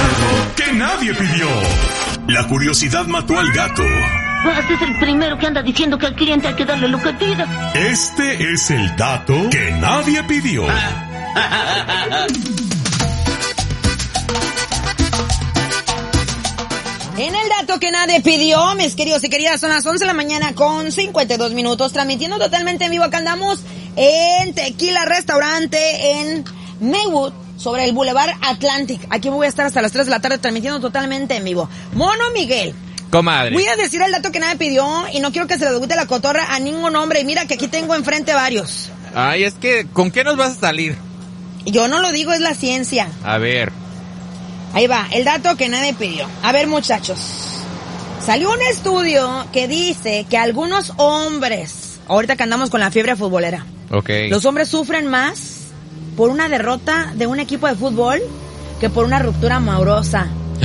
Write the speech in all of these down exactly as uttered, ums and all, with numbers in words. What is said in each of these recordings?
dato que nadie pidió. La curiosidad mató al gato. Este es el primero que anda diciendo que al cliente hay que darle lo que pida. Este es el dato que nadie pidió. En el dato que nadie pidió, mis queridos y queridas, son las once de la mañana con cincuenta y dos minutos, transmitiendo totalmente en vivo. Acá andamos en Tequila Restaurante en Maywood, sobre el Boulevard Atlantic. Aquí voy a estar hasta las tres de la tarde transmitiendo totalmente en vivo. Mono Miguel. Comadre. Voy a decir el dato que nadie pidió y no quiero que se le debute la cotorra a ningún hombre. Y mira que aquí tengo enfrente varios. Ay, es que, ¿con qué nos vas a salir? Yo no lo digo, es la ciencia. A ver. Ahí va, el dato que nadie pidió. A ver, muchachos. Salió un estudio que dice que algunos hombres, ahorita que andamos con la fiebre futbolera, okay, los hombres sufren más por una derrota de un equipo de fútbol que por una ruptura amorosa.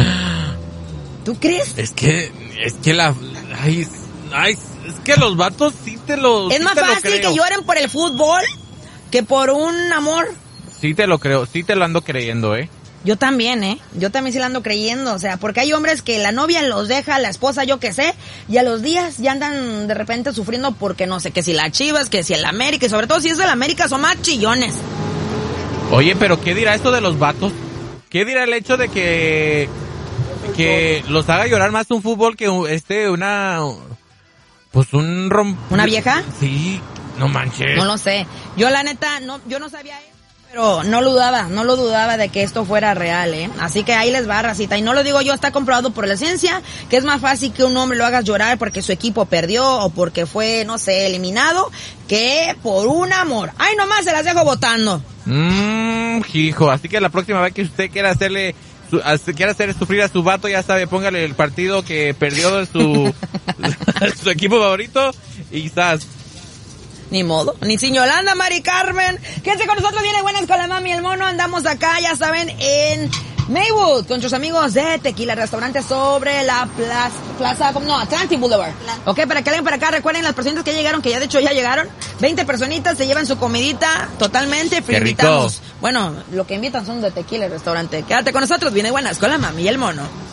¿Tú crees? Es que, es que la... Ay, ay, es que los vatos sí te lo... Es sí más te lo fácil creo. que lloren por el fútbol que por un amor. Sí te lo creo, sí te lo ando creyendo, ¿eh? Yo también, ¿eh? Yo también sí la ando creyendo, o sea, porque hay hombres que la novia los deja, la esposa, yo qué sé, y a los días ya andan de repente sufriendo porque no sé, que si la Chivas, que si el América, y sobre todo si es del América son más chillones. Oye, pero ¿qué dirá esto de los vatos? ¿Qué dirá el hecho de que que los haga llorar más un fútbol que este, una... Pues un romp... ¿Una vieja? Sí, no manches. No lo sé. Yo la neta, no, yo no sabía eso, pero no lo dudaba, no lo dudaba de que esto fuera real, ¿eh? Así que ahí les va, racita. Y no lo digo yo, está comprobado por la ciencia, que es más fácil que un hombre lo hagas llorar porque su equipo perdió o porque fue, no sé, eliminado, que por un amor. Ay, nomás se las dejo votando. Mmm, hijo, así que la próxima vez que usted quiera hacerle... Su, quiere hacer sufrir a su vato, ya sabe, póngale el partido que perdió de su, su equipo favorito y quizás. Ni modo, ni sin Yolanda, Mari Carmen. Quédense con nosotros, viene Buenas con la Mami y el Mono. Andamos acá, ya saben, en Maywood, con nuestros amigos de Tequila Restaurante sobre la plaza, plaza no, Atlantic Boulevard. Ok, para que vengan para acá, recuerden las personitas que ya llegaron, que ya de hecho ya llegaron. veinte personitas, se llevan su comidita totalmente, Qué rico. invitamos. Bueno, lo que invitan son de Tequila Restaurante. Quédate con nosotros, viene Buenas con la Mami y el Mono.